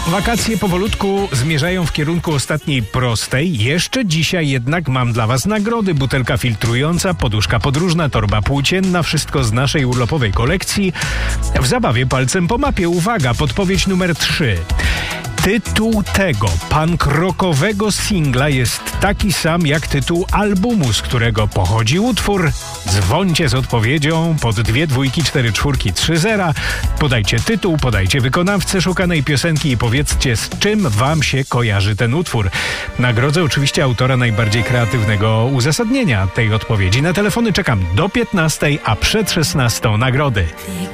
Wakacje powolutku zmierzają w kierunku ostatniej prostej. Jeszcze dzisiaj jednak mam dla Was nagrody. Butelka filtrująca, poduszka podróżna, torba płócienna. Wszystko z naszej urlopowej kolekcji. W zabawie palcem po mapie. Uwaga, podpowiedź numer 3. Tytuł tego punk rockowego singla jest taki sam jak tytuł albumu, z którego pochodzi utwór. Dzwońcie z odpowiedzią pod 2 2 4 4 3 0. Podajcie tytuł, podajcie wykonawcę szukanej piosenki i powiedzcie, z czym Wam się kojarzy ten utwór. Nagrodzę oczywiście autora najbardziej kreatywnego uzasadnienia tej odpowiedzi. Na telefony czekam do 15, a przed 16 nagrody.